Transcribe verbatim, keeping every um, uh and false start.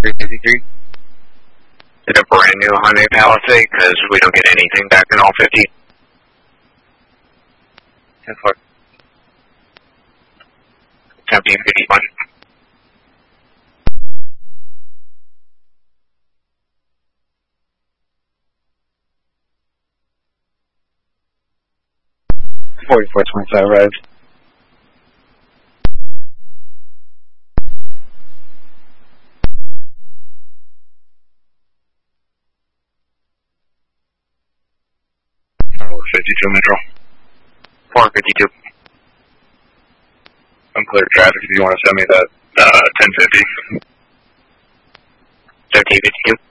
three fifty-three. Is it a brand new Hyundai Palisade? Because we don't get anything back in all fifty. ten four. seventeen fifty-one. forty-four twenty-five arrived. fifty-two Metro. four fifty-two. I'm clear traffic if you want to send me that uh, ten fifty. thirteen fifty-two.